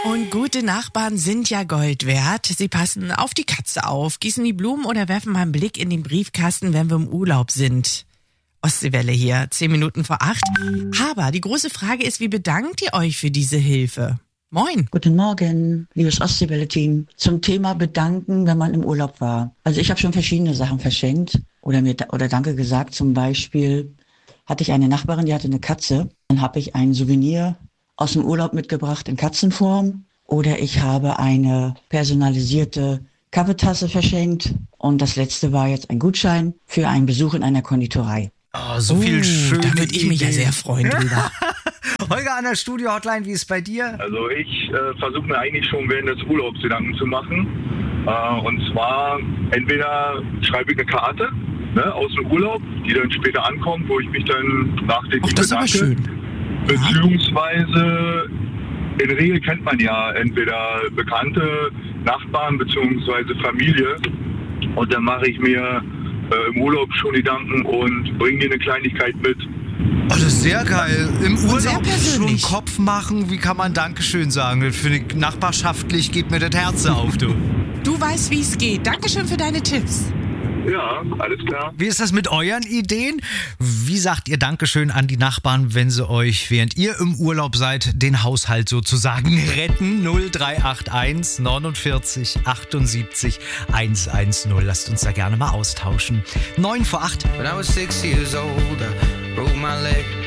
Und gute Nachbarn sind ja Gold wert. Sie passen auf die Katze auf, gießen die Blumen oder werfen mal einen Blick in den Briefkasten, wenn wir im Urlaub sind. Ostseewelle hier, 7:10. Aber die große Frage ist, wie bedankt ihr euch für diese Hilfe? Moin. Guten Morgen, liebes Ostseewelle-Team. Zum Thema bedanken, wenn man im Urlaub war. Also ich habe schon verschiedene Sachen verschenkt oder Danke gesagt. Zum Beispiel hatte ich eine Nachbarin, die hatte eine Katze. Dann habe ich ein Souvenir aus dem Urlaub mitgebracht in Katzenform. Oder ich habe eine personalisierte Kaffeetasse verschenkt. Und das letzte war jetzt ein Gutschein für einen Besuch in einer Konditorei. Oh, so viel schöne Da würde ich mich ja Ideen. sehr freuen drüber. Holger an der Studio-Hotline, wie ist es bei dir? Also ich versuche mir eigentlich schon während des Urlaubs Gedanken zu machen. Und zwar entweder schreibe ich eine Karte aus dem Urlaub, die dann später ankommt, wo ich mich dann nachträglich Das ist aber bedanke. schön. Beziehungsweise, in der Regel kennt man ja entweder Bekannte, Nachbarn beziehungsweise Familie. Und dann mache ich mir im Urlaub schon Gedanken und bringe dir eine Kleinigkeit mit. Oh, das ist sehr geil. Im sehr Urlaub schon persönlich. Kopf machen, wie kann man Dankeschön sagen? Für nachbarschaftlich geht mir das Herz auf, du. Du weißt, wie es geht. Dankeschön für deine Tipps. Ja, alles klar. Wie ist das mit euren Ideen? Wie sagt ihr Dankeschön an die Nachbarn, wenn sie euch, während ihr im Urlaub seid, den Haushalt sozusagen retten? 0381 49 78 110. Lasst uns da gerne mal austauschen. 7:09. When I was 6 years old, I broke my leg.